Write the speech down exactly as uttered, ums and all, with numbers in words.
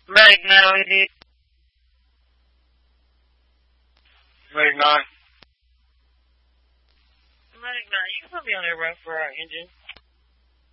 Magna, it is. Magna. Magna, you gonna be on that run for our engine.